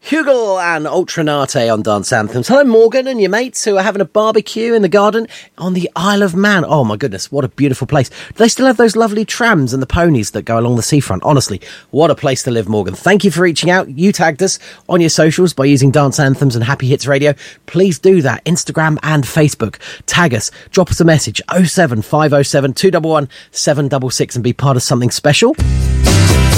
Hugel and Ultranate on Dance Anthems. Hello, Morgan and your mates who are having a barbecue in the garden on the Isle of Man. Oh, my goodness, what a beautiful place. Do they still have those lovely trams and the ponies that go along the seafront? Honestly, what a place to live, Morgan. Thank you for reaching out. You tagged us on your socials by using Dance Anthems and Happy Hits Radio. Please do that. Instagram and Facebook. Tag us. Drop us a message. 07507 211 766 and be part of something special.